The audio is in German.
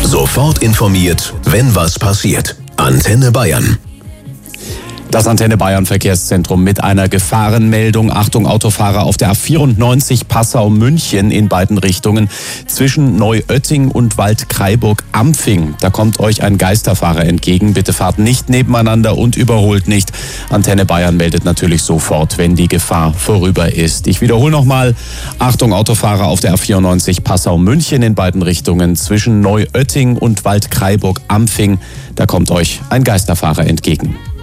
Sofort informiert, wenn was passiert. Antenne Bayern. Das Antenne Bayern Verkehrszentrum mit einer Gefahrenmeldung. Achtung, Autofahrer auf der A94 Passau-München in beiden Richtungen zwischen Neuötting und Waldkraiburg-Ampfing. Da kommt euch ein Geisterfahrer entgegen. Bitte fahrt nicht nebeneinander und überholt nicht. Antenne Bayern meldet natürlich sofort, wenn die Gefahr vorüber ist. Ich wiederhole nochmal. Achtung, Autofahrer auf der A94 Passau-München in beiden Richtungen zwischen Neuötting und Waldkraiburg-Ampfing. Da kommt euch ein Geisterfahrer entgegen.